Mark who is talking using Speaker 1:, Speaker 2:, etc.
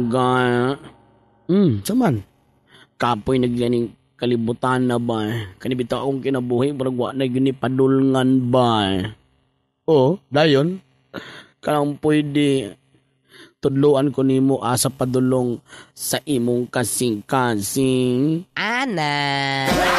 Speaker 1: Gaya.
Speaker 2: Saman.
Speaker 1: Kapoy nagganing kalibutan na ba? Kanibita akong kinabuhi, parang wa na ginipadulngan ba?
Speaker 2: Oo, dayon.
Speaker 1: Kanang pwede tudluan ko nimo asa padulong sa imong kasing-kasing.
Speaker 3: Ana.